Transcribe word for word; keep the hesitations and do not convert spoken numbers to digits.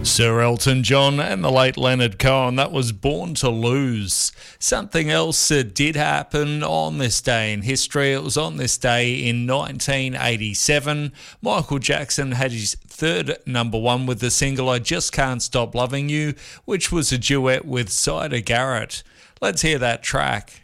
Sir Elton John and the late Leonard Cohen, that was Born to Lose. Something else that did happen on this day in history. It was on this day in nineteen eighty-seven. Michael Jackson had his third number one with the single I Just Can't Stop Loving You, which was a duet with Sida Garrett. Let's hear that track.